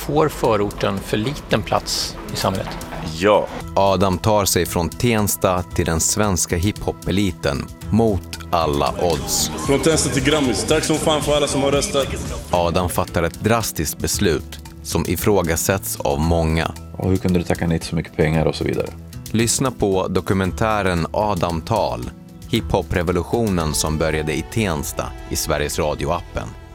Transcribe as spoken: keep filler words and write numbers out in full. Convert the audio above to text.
får förorten för liten plats i samhället? Ja. Adam tar sig från Tensta till den svenska hiphop-eliten mot alla odds. Från Tensta till Grammis. Tack som fan för alla som har röstat. Adam fattar ett drastiskt beslut som ifrågasätts av många. Och hur kunde du tacka nej till så mycket pengar och så vidare? Lyssna på dokumentären Adam Tal, hiphop-revolutionen som började i Tensta i Sveriges Radio-appen.